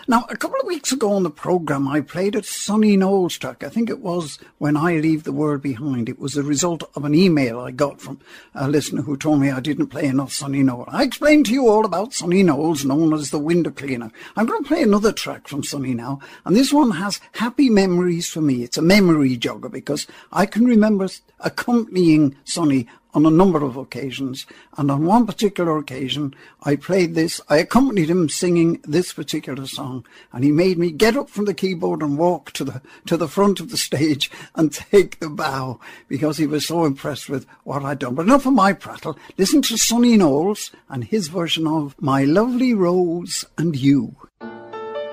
Now, a couple of weeks ago on the programme, I played a Sonny Knowles track. I think it was When I Leave the World Behind. It was a result of an email I got from a listener who told me I didn't play enough Sonny Knowles. I explained to you all about Sonny Knowles, known as the window cleaner. I'm going to play another track from Sonny now, and this one has happy memories for me. It's a memory jogger because I can remember accompanying Sonny on a number of occasions, and on one particular occasion I accompanied him singing this particular song, and he made me get up from the keyboard and walk to the front of the stage and take the bow because he was so impressed with what I'd done. But enough of my prattle. Listen to Sonny Knowles and his version of My Lovely Rose and You.